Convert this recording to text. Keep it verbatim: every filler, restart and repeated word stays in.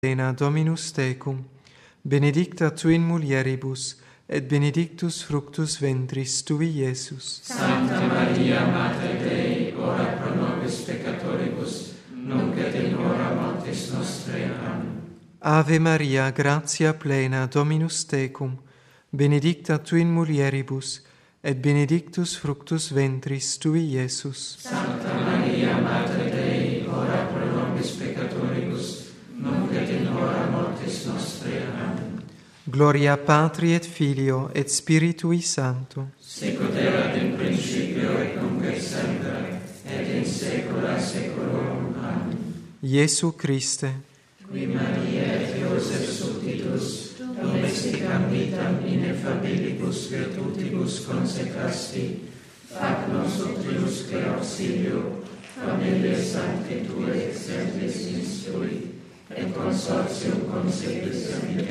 plena Dominus tecum, benedicta tu in mulieribus, et benedictus fructus ventris tui, Iesus. Sancta Maria, Mater Dei, ora pro nobis peccatoribus, nunc et in hora mortis nostrae. Amen. Ave Maria, gratia plena, Dominus tecum, benedicta tu in mulieribus, et benedictus fructus ventris tui, Iesus. Sancta Maria, Mater Dei, ora pro nobis peccatoribus, nunc et in hora mortis nostrae. Amen. Gloria Patri et Filio et Spiritui Sancto. Sicut erat in principio et nunc et semper, et in saecula saeculorum. Amen. Iesu Christe, Qui Maria et Iosef subtitus, domesticam vitam ineffabilibus virtutibus consecrasti, fac nos utriusque auxilio, familiae sancti Tue exercis instrui, et consortium consequis